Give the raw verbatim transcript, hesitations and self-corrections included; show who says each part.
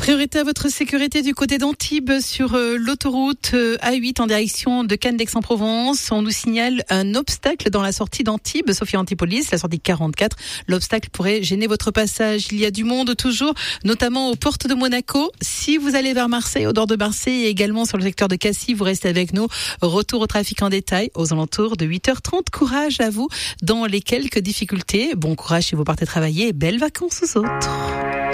Speaker 1: Priorité à votre sécurité du côté d'Antibes sur euh, l'autoroute euh, A huit en direction de Cannes d'Aix-en-Provence. On nous signale un obstacle dans la sortie d'Antibes, Sophia Antipolis, la sortie quarante-quatre. L'obstacle pourrait gêner votre passage. Il y a du monde toujours, notamment aux portes de Monaco. Si vous allez vers Marseille, au nord de Marseille et également sur le secteur de Cassis, vous restez avec nous. Retour au trafic en détail aux alentours de huit heures trente. Courage à vous dans les quelques difficultés. Bon courage si vous partez travailler et belles vacances aux autres.